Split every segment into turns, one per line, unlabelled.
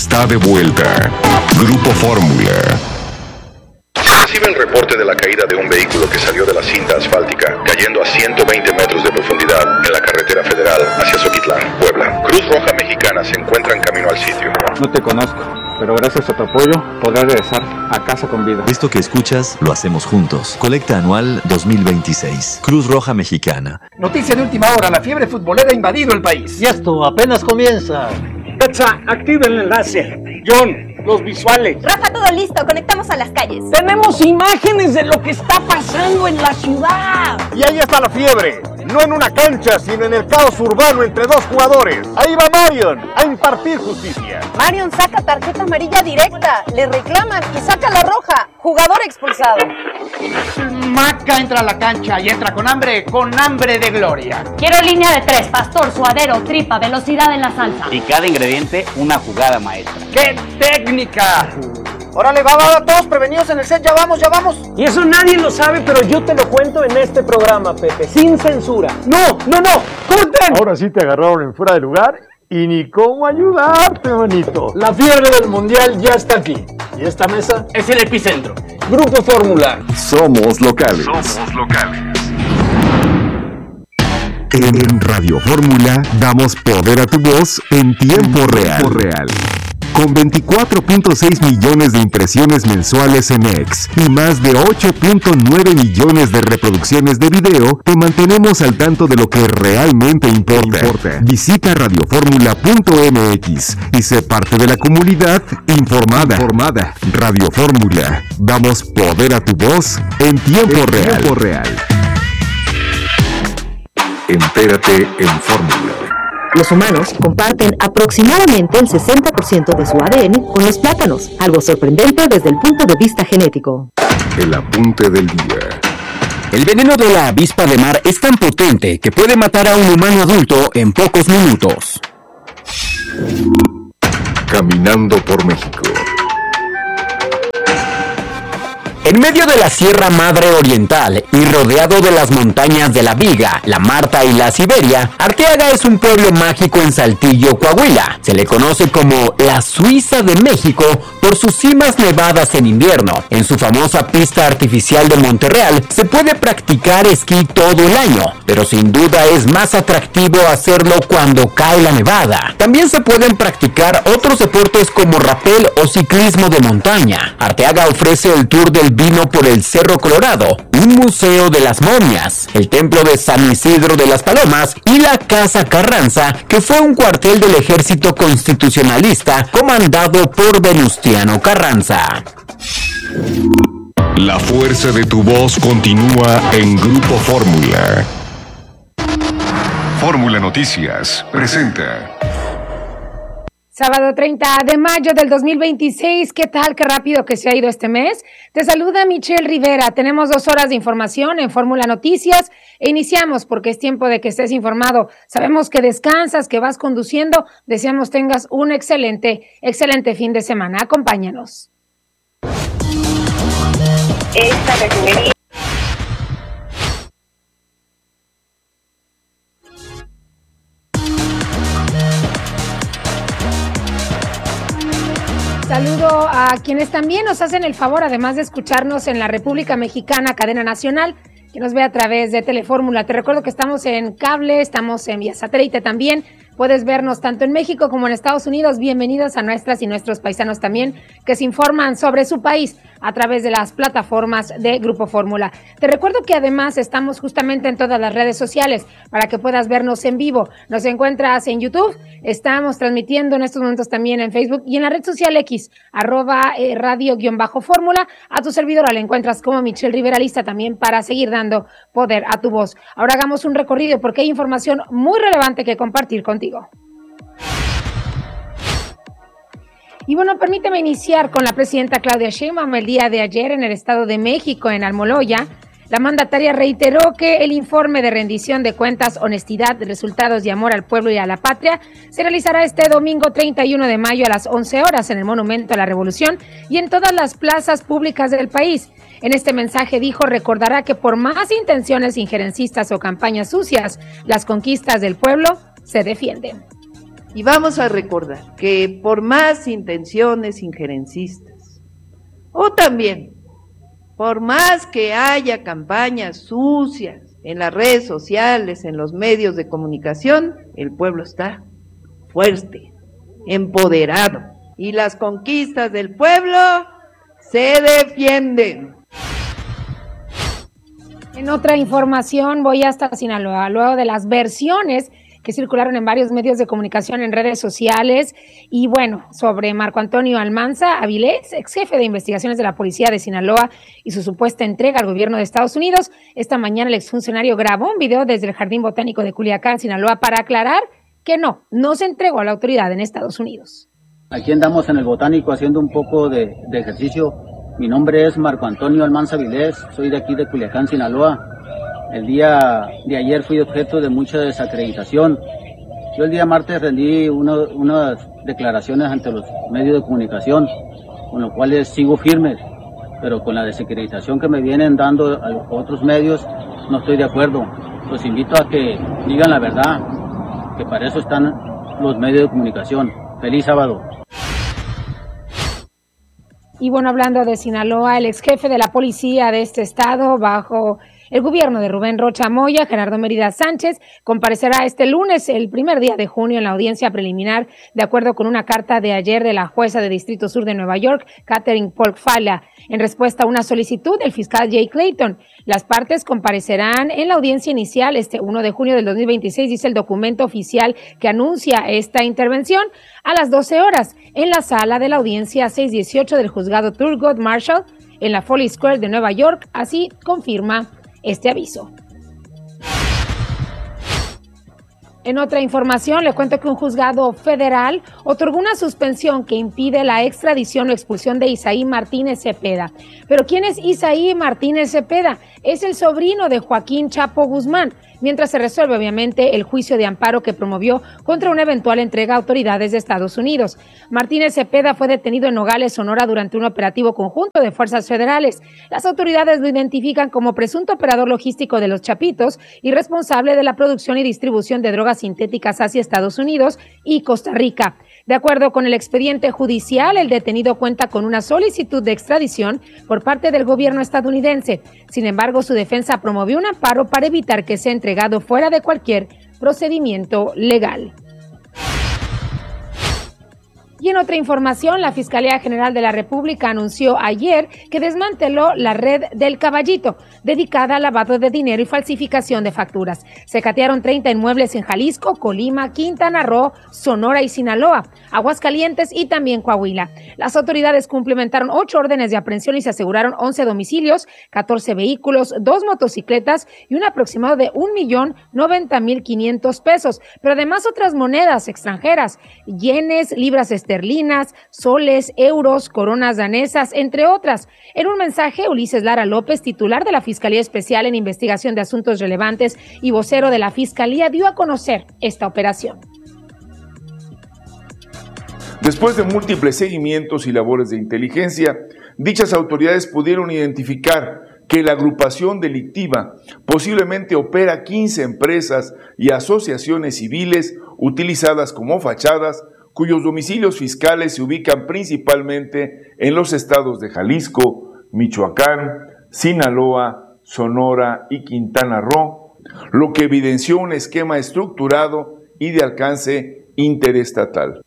Está de vuelta. Grupo Fórmula.
Se recibe el reporte de la caída de un vehículo que salió de la cinta asfáltica, cayendo a 120 metros de profundidad en la carretera federal hacia Zoquitlán, Puebla. Cruz Roja Mexicana se encuentra en camino al sitio.
No te conozco, pero gracias a tu apoyo podrás regresar a casa con vida.
Esto que escuchas lo hacemos juntos. Colecta anual 2026. Cruz Roja Mexicana.
Noticia de última hora: la fiebre futbolera ha invadido el país.
Y esto apenas comienza.
Petsa, activa el enlace. John, los visuales.
Rafa, todo listo. Conectamos a las calles.
Tenemos imágenes de lo que está pasando en la ciudad.
Y ahí está la fiebre. No en una cancha, sino en el caos urbano entre dos jugadores. Ahí va Marion a impartir justicia.
Marion saca tarjeta amarilla directa. Le reclaman y saca la roja. Jugador expulsado.
Maca entra a la cancha y entra con hambre de gloria.
Quiero línea de 3, pastor, suadero, tripa, velocidad en la salsa.
Y cada ingrediente una jugada maestra.
¡Qué técnica!
Órale, va, todos prevenidos en el set, ya vamos.
Y eso nadie lo sabe, pero yo te lo cuento en este programa, Pepe, sin censura. ¡No! ¡Corten!
Ahora sí te agarraron en fuera de lugar y ni cómo ayudarte, manito.
La fiebre del mundial ya está aquí. Y esta mesa es el epicentro. Grupo Fórmula.
Somos locales. En Radio Fórmula damos poder a tu voz en tiempo real. Con 24.6 millones de impresiones mensuales en X y más de 8.9 millones de reproducciones de video, te mantenemos al tanto de lo que realmente importa. Visita radioformula.mx y sé parte de la comunidad informada. Radio Fórmula. Damos poder a tu voz en tiempo real. Entérate en Fórmula.
Los humanos comparten aproximadamente el 60% de su ADN con los plátanos, algo sorprendente desde el punto de vista genético.
El apunte del día.
El veneno de la avispa de mar es tan potente que puede matar a un humano adulto en pocos minutos.
Caminando por México.
En medio de la Sierra Madre Oriental y rodeado de las montañas de la Viga, la Marta y la Siberia, Arteaga es un pueblo mágico en Saltillo, Coahuila. Se le conoce como la Suiza de México por sus cimas nevadas en invierno. En su famosa pista artificial de Monterreal se puede practicar esquí todo el año, pero sin duda es más atractivo hacerlo cuando cae la nevada. También se pueden practicar otros deportes como rapel o ciclismo de montaña. Arteaga ofrece el tour del vino por el Cerro Colorado, un museo de las momias, el templo de San Isidro de las Palomas y la Casa Carranza, que fue un cuartel del ejército constitucionalista comandado por Venustiano Carranza.
La fuerza de tu voz continúa en Grupo Fórmula. Fórmula Noticias presenta.
Sábado 30 de mayo del 2026, ¿qué tal? Qué rápido que se ha ido este mes. Te saluda Michelle Rivera. Tenemos 2 horas de información en Fórmula Noticias e iniciamos porque es tiempo de que estés informado. Sabemos que descansas, que vas conduciendo. Deseamos tengas un excelente fin de semana. Acompáñanos.
Esta refinería.
Saludo a quienes también nos hacen el favor, además de escucharnos en la República Mexicana, cadena nacional, que nos ve a través de Telefórmula. Te recuerdo que estamos en cable, estamos en vía satélite también. Puedes vernos tanto en México como en Estados Unidos. Bienvenidos a nuestras y nuestros paisanos también que se informan sobre su país a través de las plataformas de Grupo Fórmula. Te recuerdo que además estamos justamente en todas las redes sociales para que puedas vernos en vivo. Nos encuentras en YouTube, estamos transmitiendo en estos momentos también en Facebook y en la red social X, @radio_fórmula. A tu servidora la encuentras como Michelle Rivera, lista también para seguir dando poder a tu voz. Ahora hagamos un recorrido porque hay información muy relevante que compartir contigo. Y bueno, permíteme iniciar con la presidenta Claudia Sheinbaum. El día de ayer en el Estado de México, en Almoloya, la mandataria reiteró que el informe de rendición de cuentas, honestidad, resultados y amor al pueblo y a la patria se realizará este domingo 31 de mayo a las 11 horas en el Monumento a la Revolución y en todas las plazas públicas del país. En este mensaje dijo, recordará que por más intenciones injerencistas o campañas sucias, las conquistas del pueblo se defienden.
Y vamos a recordar que por más intenciones injerencistas, o también por más que haya campañas sucias en las redes sociales, en los medios de comunicación, el pueblo está fuerte, empoderado, y las conquistas del pueblo se defienden.
En otra información voy hasta Sinaloa, luego de las versiones que circularon en varios medios de comunicación en redes sociales y bueno, sobre Marco Antonio Almanza Avilés, ex jefe de investigaciones de la policía de Sinaloa y su supuesta entrega al gobierno de Estados Unidos. Esta mañana el exfuncionario grabó un video desde el Jardín Botánico de Culiacán, Sinaloa, para aclarar que no se entregó a la autoridad en Estados Unidos.
Aquí andamos en el Botánico haciendo un poco de ejercicio. Mi nombre es Marco Antonio Almanza Avilés, soy de aquí de Culiacán, Sinaloa. El día de ayer fui objeto de mucha desacreditación. Yo el día martes rendí unas declaraciones ante los medios de comunicación, con los cuales sigo firme, pero con la desacreditación que me vienen dando a los otros medios no estoy de acuerdo. Los invito a que digan la verdad, que para eso están los medios de comunicación. Feliz sábado.
Y bueno, hablando de Sinaloa, el ex jefe de la policía de este estado, bajo el gobierno de Rubén Rocha Moya, Gerardo Mérida Sánchez, comparecerá este lunes, el primer día de junio, en la audiencia preliminar, de acuerdo con una carta de ayer de la jueza de Distrito Sur de Nueva York, Catherine Polk-Fala, en respuesta a una solicitud del fiscal Jay Clayton. Las partes comparecerán en la audiencia inicial este 1 de junio del 2026, dice el documento oficial que anuncia esta intervención, a las 12 horas, en la sala de la audiencia 618 del juzgado Thurgood Marshall, en la Foley Square de Nueva York, así confirma este aviso. En otra información, le cuento que un juzgado federal otorgó una suspensión que impide la extradición o expulsión de Isaí Martínez Cepeda. ¿Pero quién es Isaí Martínez Cepeda? Es el sobrino de Joaquín Chapo Guzmán, mientras se resuelve obviamente el juicio de amparo que promovió contra una eventual entrega a autoridades de Estados Unidos. Martínez Cepeda fue detenido en Nogales, Sonora, durante un operativo conjunto de fuerzas federales. Las autoridades lo identifican como presunto operador logístico de los Chapitos y responsable de la producción y distribución de drogas sintéticas hacia Estados Unidos y Costa Rica. De acuerdo con el expediente judicial, el detenido cuenta con una solicitud de extradición por parte del gobierno estadounidense. Sin embargo, su defensa promovió un amparo para evitar que sea entregado fuera de cualquier procedimiento legal. Y en otra información, la Fiscalía General de la República anunció ayer que desmanteló la red del Caballito, dedicada al lavado de dinero y falsificación de facturas. Se catearon 30 inmuebles en Jalisco, Colima, Quintana Roo, Sonora y Sinaloa, Aguascalientes y también Coahuila. Las autoridades cumplimentaron 8 órdenes de aprehensión y se aseguraron 11 domicilios, 14 vehículos, 2 motocicletas y un aproximado de $1,090,500 pesos, pero además otras monedas extranjeras, yenes, libras esterlinas, soles, euros, coronas danesas, entre otras. En un mensaje, Ulises Lara López, titular de la Fiscalía Especial en Investigación de Asuntos Relevantes y vocero de la Fiscalía, dio a conocer esta operación.
Después de múltiples seguimientos y labores de inteligencia, dichas autoridades pudieron identificar que la agrupación delictiva posiblemente opera 15 empresas y asociaciones civiles utilizadas como fachadas, cuyos domicilios fiscales se ubican principalmente en los estados de Jalisco, Michoacán, Sinaloa, Sonora y Quintana Roo, lo que evidenció un esquema estructurado y de alcance interestatal.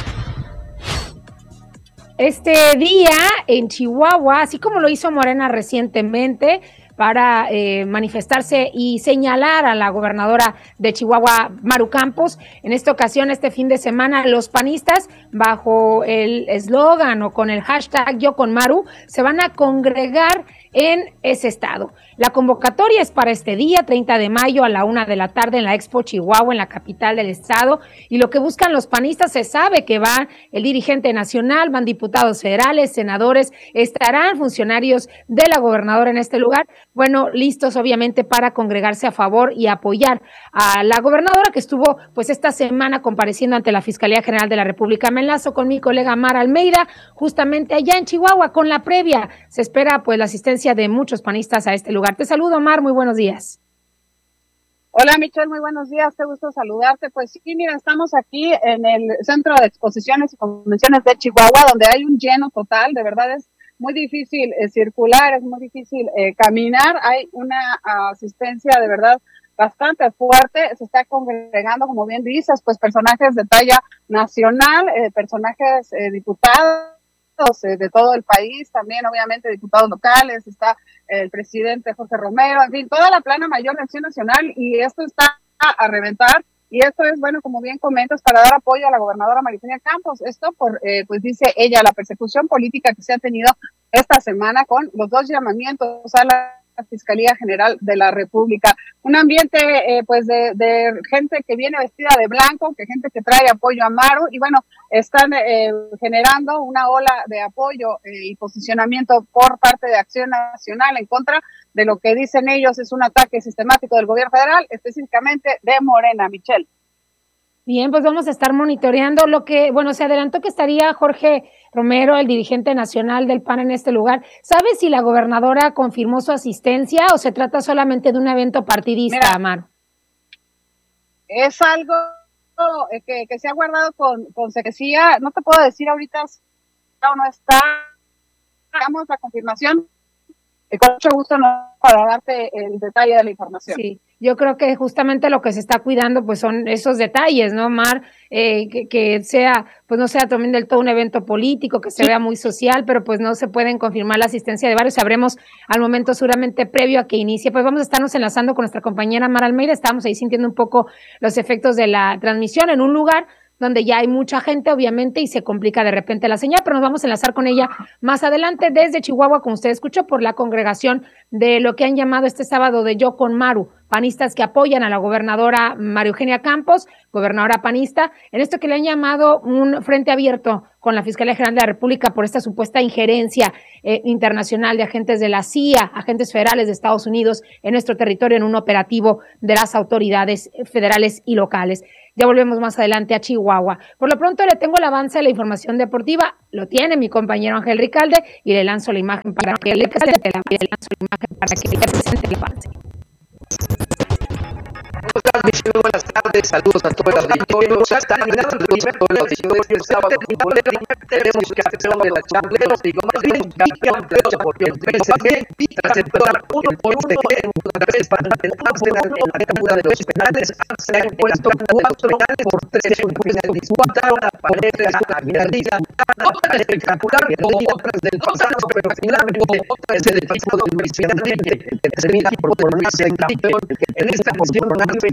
Este día en Chihuahua, así como lo hizo Morena recientemente, para manifestarse y señalar a la gobernadora de Chihuahua, Maru Campos. En esta ocasión, este fin de semana, los panistas, bajo el eslogan o con el hashtag Yo con Maru, se van a congregar en ese estado. La convocatoria es para este día, 30 de mayo a la 1 de la tarde en la Expo Chihuahua, en la capital del estado, y lo que buscan los panistas, se sabe que va el dirigente nacional, van diputados federales, senadores, estarán funcionarios de la gobernadora en este lugar, bueno, listos obviamente para congregarse a favor y apoyar a la gobernadora que estuvo pues esta semana compareciendo ante la Fiscalía General de la República. Me enlazo con mi colega Mar Almeida, justamente allá en Chihuahua, con la previa. Se espera pues la asistencia de muchos panistas a este lugar. Te saludo, Mar, muy buenos días.
Hola Michelle, muy buenos días, qué gusto saludarte. Pues sí, mira, estamos aquí en el Centro de Exposiciones y Convenciones de Chihuahua, donde hay un lleno total, de verdad es muy difícil circular, es muy difícil caminar, hay una asistencia de verdad bastante fuerte, se está congregando, como bien dices, pues personajes de talla nacional, personajes diputados de todo el país, también obviamente diputados locales, está el presidente Jorge Romero, en fin, toda la plana mayor de Acción Nacional, y esto está a reventar, y esto es, bueno, como bien comentas, para dar apoyo a la gobernadora María Eugenia Campos, esto por, pues dice ella, la persecución política que se ha tenido esta semana con los 2 llamamientos a la Fiscalía General de la República. Un ambiente pues de gente que viene vestida de blanco, que gente que trae apoyo a Maru, y bueno, están generando una ola de apoyo y posicionamiento por parte de Acción Nacional en contra de lo que dicen ellos es un ataque sistemático del gobierno federal, específicamente de Morena, Michelle.
Bien, pues vamos a estar monitoreando lo que, bueno, se adelantó que estaría Jorge Romero, el dirigente nacional del PAN en este lugar. ¿Sabes si la gobernadora confirmó su asistencia o se trata solamente de un evento partidista, Amar?
Es algo que se ha guardado con secrecía. No te puedo decir ahorita si está o no está. Damos la confirmación. Con mucho gusto para darte el detalle de la información.
Sí, yo creo que justamente lo que se está cuidando pues son esos detalles, ¿no, Mar? Que sea, pues no sea también del todo un evento político, que se vea muy social, pero pues no se pueden confirmar la asistencia de varios. Sabremos al momento seguramente previo a que inicie. Pues vamos a estarnos enlazando con nuestra compañera Mar Almeida. Estamos ahí sintiendo un poco los efectos de la transmisión en un lugar donde ya hay mucha gente, obviamente, y se complica de repente la señal, pero nos vamos a enlazar con ella más adelante desde Chihuahua, como usted escuchó, por la congregación de lo que han llamado este sábado de Yo con Maru, panistas que apoyan a la gobernadora María Eugenia Campos, gobernadora panista, en esto que le han llamado un frente abierto con la Fiscalía General de la República por esta supuesta injerencia internacional de agentes de la CIA, agentes federales de Estados Unidos en nuestro territorio en un operativo de las autoridades federales y locales. Ya volvemos más adelante a Chihuahua. Por lo pronto le tengo el avance de la información deportiva. Lo tiene mi compañero Ángel Ricalde y le lanzo la imagen para que le presente el avance.
Muy buenas tardes, saludos a todos los auditores. Ya está terminado el primer torneo de el sábado. Tenemos campeón de la Champions, digo más bien campeón de la porque el PSG tras empatar 1-1 en Budapest para el Arsenal en la tabla de los penales se han puesto 4 penales por 3 unidades disputaron a ponerle a la Liga. Otra espectacular, otras del pasado, pero finalmente es el equipo del presidente que termina por tornarse en campeón en esta cuestión.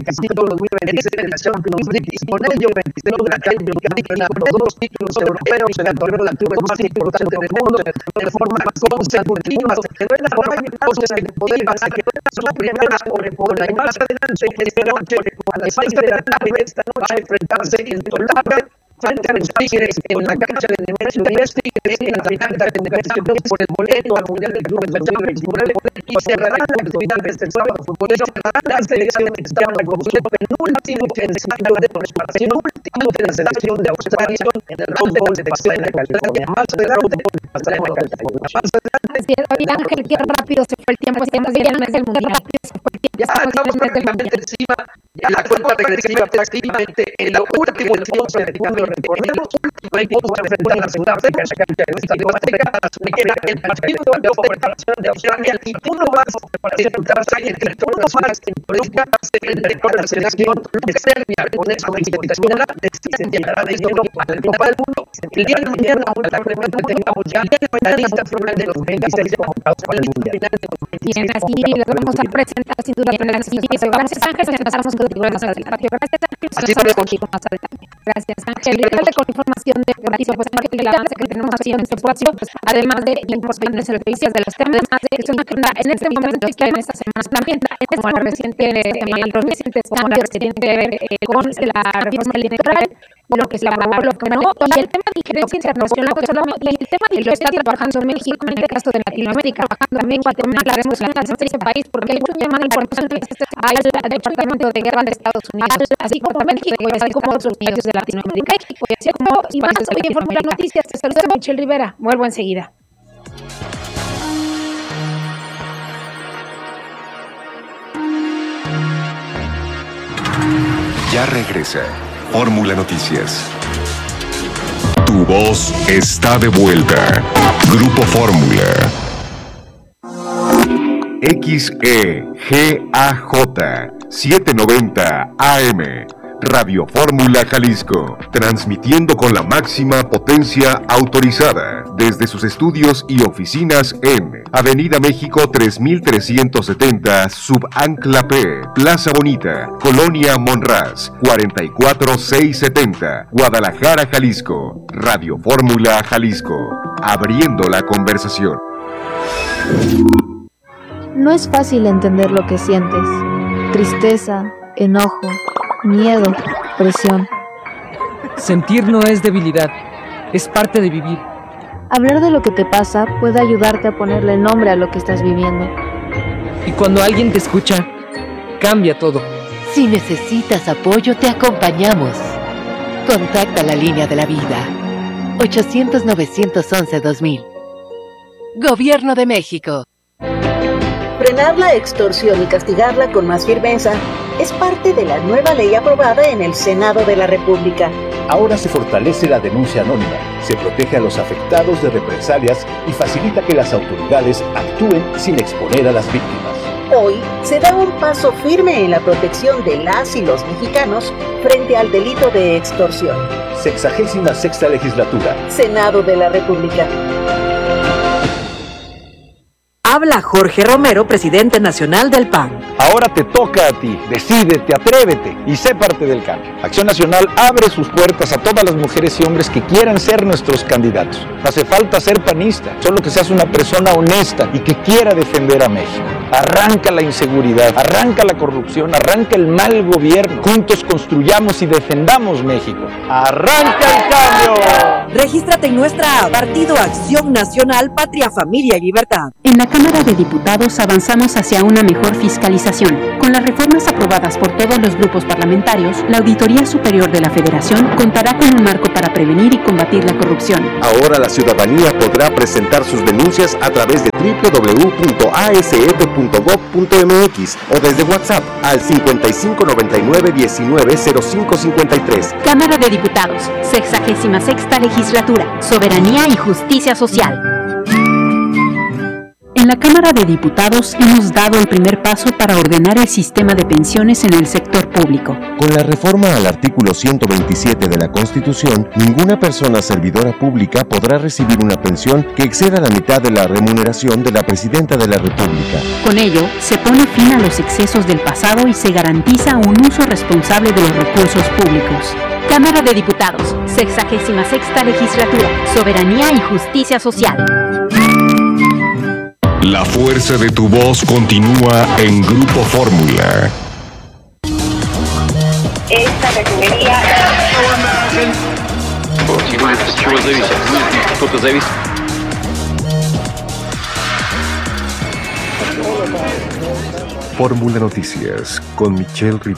2026 de la Champions League y con ello se logra ganar los 2 títulos europeos en el torneo de altura más importante del mundo de forma consecutiva. Se quedó en la raya entonces en poder ganar su primera por y más adelante esta noche a las 6 de la tarde esta noche a enfrentarse en Toluca frente a los Tigres en la cancha de Nemesio 10 Tigres en la final de la por el boleto al Mundial de Clubes de y cerrará la actividad de este sábado. Por eso cerrará la selección que está como su penúltimo ensayo de preparación último de la selección de Australia en el fútbol de Paseo de California. Más adelante pasaremos a California. Más adelante.
Ángel, qué rápido se fue el tiempo. Estamos ya en el mes del Mundial.
Ya estamos prácticamente encima. Ya la cuenta regresiva prácticamente en la última entonces de cambio. Recordemos, vamos a enfrentar a Sudáfrica, en esta Sudáfrica, el partido de preparación de Australia y uno más para enfrentarse entre todos más en Toluca, se enfrentará a la selección de Serbia. Con esa invitación se enviará de esto a la Copa del Mundo. El día de mañana, tengamos ya la lista final de los 26 convocados para el Mundial.
Bien, así les vamos a presentar sin duda en las siguientes. Gracias, Ángel. Empezamos con el más adelante. Gracias, Ángel.
Así se contigo
más adelante. Gracias, Ángel. Con información de gratis, pues el avance que tenemos aquí en este espacio, además de importantes noticias de los temas, que son en este momento que en esta semana también, como los recientes cambios que tienen que ver con la reforma electoral, lo que se aprobó, lo que no, y el tema de injerencia internacional, y el tema de lo que está trabajando México en este caso de Latinoamérica, trabajando también Guatemala, vemos la de este país, porque hay mucho llamado importante al Departamento de Guerra de Estados Unidos, así como México, así como otros países de Latinoamérica, y así como y más hoy en Fórmula Noticias. Te saludo, Michelle Rivera. Vuelvo enseguida.
Ya regresa Fórmula Noticias. Tu voz está de vuelta. Grupo Fórmula. XEGAJ 790 AM. Radio Fórmula Jalisco, transmitiendo con la máxima potencia autorizada desde sus estudios y oficinas en Avenida México 3370, Subancla P, Plaza Bonita, Colonia Monraz, 44670, Guadalajara, Jalisco. Radio Fórmula Jalisco, abriendo la conversación.
No es fácil entender lo que sientes. Tristeza, enojo, miedo, presión.
Sentir no es debilidad, es parte de vivir.
Hablar de lo que te pasa puede ayudarte a ponerle nombre a lo que estás viviendo.
Y cuando alguien te escucha, cambia todo.
Si necesitas apoyo, te acompañamos. Contacta la línea de la vida. 800-911-2000. Gobierno de México.
Frenar la extorsión y castigarla con más firmeza es parte de la nueva ley aprobada en el Senado de la República.
Ahora se fortalece la denuncia anónima, se protege a los afectados de represalias y facilita que las autoridades actúen sin exponer a las víctimas.
Hoy se da un paso firme en la protección de las y los mexicanos frente al delito de extorsión.
66ª Legislatura.
Senado de la República.
Habla Jorge Romero, presidente nacional del PAN.
Ahora te toca a ti. Decídete, atrévete y sé parte del cambio. Acción Nacional abre sus puertas a todas las mujeres y hombres que quieran ser nuestros candidatos. No hace falta ser panista, solo que seas una persona honesta y que quiera defender a México. Arranca la inseguridad, arranca la corrupción, arranca el mal gobierno. Juntos construyamos y defendamos México. ¡Arranca el cambio!
Regístrate en nuestra app, Partido Acción Nacional, Patria, Familia y Libertad.
En la Cámara de Diputados avanzamos hacia una mejor fiscalización. Con las reformas aprobadas por todos los grupos parlamentarios, la Auditoría Superior de la Federación contará con un marco para prevenir y combatir la corrupción.
Ahora la ciudadanía podrá presentar sus denuncias a través de www.asf.gov.mx o desde WhatsApp al 5599-190553.
Cámara de Diputados, 66ª Legislatura, Soberanía y Justicia Social. En la Cámara de Diputados hemos dado el primer paso para ordenar el sistema de pensiones en el sector público.
Con la reforma al artículo 127 de la Constitución, ninguna persona servidora pública podrá recibir una pensión que exceda la mitad de la remuneración de la Presidenta de la República.
Con ello, se pone fin a los excesos del pasado y se garantiza un uso responsable de los recursos públicos. Cámara de Diputados, 66ª Legislatura, Soberanía y Justicia Social.
La fuerza de tu voz continúa en Grupo Fórmula.
Esta refinería...
Fórmula Noticias con Michelle Rivera.